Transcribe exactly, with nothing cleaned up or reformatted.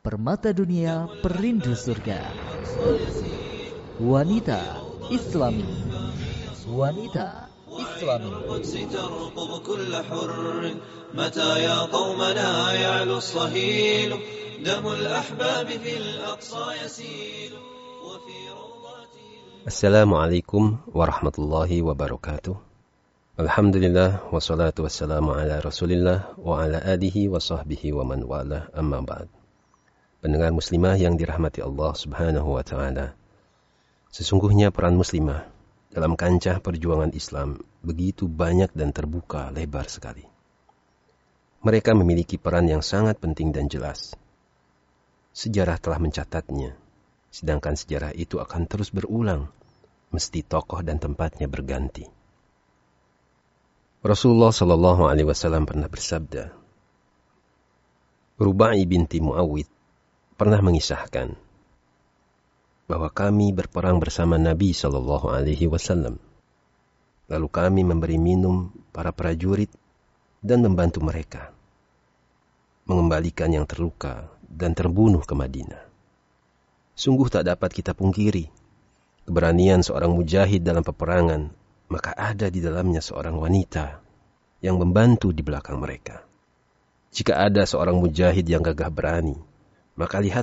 permata dunia, perindu surga. Wanita Islami. Wanita Islami. Assalamualaikum warahmatullahi wabarakatuh. Alhamdulillah wassalatu wassalamu ala Rasulillah wa ala alihi wa sahbihi wa man wala, amma ba'd. Pendengar muslimah yang dirahmati Allah Subhanahu wa taala. Sesungguhnya peran muslimah dalam kancah perjuangan Islam begitu banyak dan terbuka lebar sekali. Mereka memiliki peran yang sangat penting dan jelas. Sejarah telah mencatatnya, sedangkan sejarah itu akan terus berulang, mesti tokoh dan tempatnya berganti. Rasulullah Shallallahu Alaihi Wasallam pernah bersabda, Rubai binti Muawwid pernah mengisahkan bahwa kami berperang bersama Nabi Shallallahu Alaihi Wasallam. Lalu kami memberi minum para prajurit dan membantu mereka mengembalikan yang terluka dan terbunuh ke Madinah. Sungguh tak dapat kita pungkiri keberanian seorang mujahid dalam peperangan, maka ada di dalamnya seorang wanita yang membantu di belakang mereka. Jika ada seorang mujahid yang gagah berani, maka lihat